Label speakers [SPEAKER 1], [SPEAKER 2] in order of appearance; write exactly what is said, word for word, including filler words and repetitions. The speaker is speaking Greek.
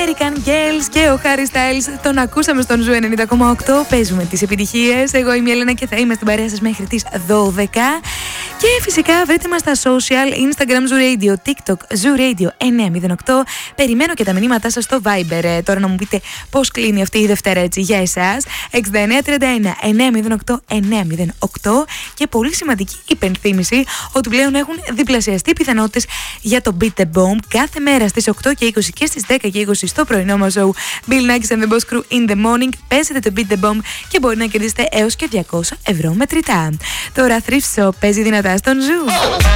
[SPEAKER 1] American Girls και ο Harry Styles. Τον ακούσαμε στον Ζου ενενήντα κόμμα οκτώ. Παίζουμε τις επιτυχίες. Εγώ είμαι η Έλενα και θα είμαι στην παρέα σας μέχρι τις δώδεκα. Και φυσικά βρείτε μας στα social, Instagram Zoo Radio, TikTok Zoo Radio εννιακόσια οκτώ. Περιμένω και τα μηνύματά σας στο Viber. Ε, τώρα να μου πείτε πώς κλείνει αυτή η Δευτέρα έτσι για εσάς. εξήντα εννέα τριάντα ένα εννιακόσια οκτώ εννιακόσια οκτώ. Και πολύ σημαντική υπενθύμηση ότι πλέον έχουν διπλασιαστεί πιθανότητες για το Beat the Bomb κάθε μέρα στις οκτώ και είκοσι και στις δέκα και είκοσι στο πρωινό μας show Bill Nackis and the Boss Crew in the morning. Παίζετε το Beat the Bomb και μπορεί να κερδίσετε έως και διακόσια ευρώ μετρητά. Τώρα Thrift Shop παίζει δυνατά στον Zoo.